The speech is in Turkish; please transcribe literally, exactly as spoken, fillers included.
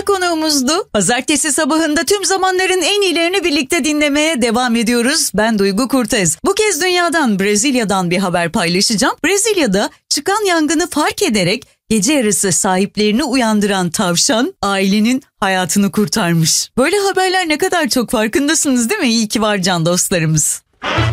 sabah konuğumuzdu. Pazartesi sabahında tüm zamanların en iyilerini birlikte dinlemeye devam ediyoruz. Ben Duygu Kurtez. Bu kez dünyadan, Brezilya'dan bir haber paylaşacağım. Brezilya'da çıkan yangını fark ederek gece yarısı sahiplerini uyandıran tavşan ailenin hayatını kurtarmış. Böyle haberler ne kadar çok, farkındasınız değil mi? İyi ki var can dostlarımız.